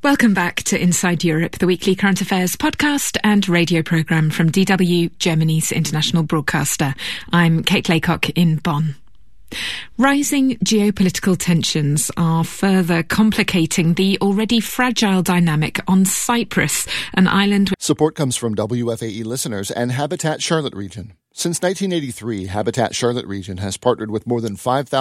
Welcome back to Inside Europe, the weekly current affairs podcast and radio programme from DW, Germany's international broadcaster. I'm Kate Laycock in Bonn. Rising geopolitical tensions are further complicating the already fragile dynamic on Cyprus, an island. Support comes from WFAE listeners and Habitat Charlotte Region. Since 1983, Habitat Charlotte Region has partnered with more than 5,000